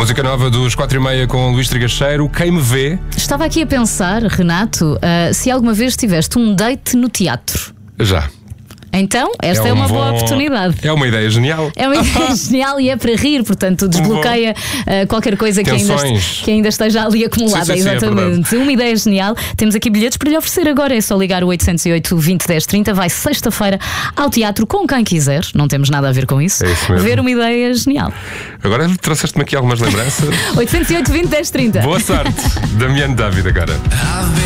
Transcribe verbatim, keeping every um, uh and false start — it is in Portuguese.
Música nova dos quatro e meia com Luís Trigacheiro. Quem me vê? Estava aqui a pensar, Renato, uh, se alguma vez tiveste um date no teatro. Já. Então, esta é, um uma boa bom- oportunidade. É uma ideia genial. É uma ideia genial e é para rir, portanto, desbloqueia uh, qualquer coisa que ainda, Tensões. est- que ainda esteja ali acumulada. Sim, sim, sim, é exatamente. Uma ideia genial. Temos aqui bilhetes para lhe oferecer agora. É só ligar o oitocentos e oito, vinte, dez, trinta. Vai sexta-feira ao teatro com quem quiser. Não temos nada a ver com isso. É isso mesmo. Ver uma ideia genial. Agora trouxeste-me aqui algumas lembranças. oitocentos e oito, vinte, dez, trinta. Boa sorte. Damiano Dávila agora.